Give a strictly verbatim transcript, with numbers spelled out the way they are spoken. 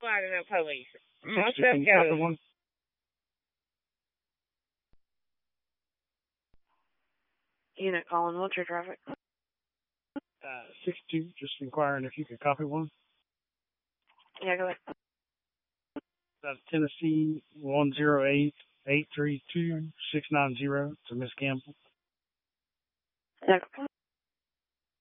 Flag no police. Let's just go. One. Unit calling, what's your traffic? Uh, six two, just inquiring if you could copy one. Yeah, go ahead. That's Tennessee one zero eight eight three two six nine zero to Miss Campbell. Yeah.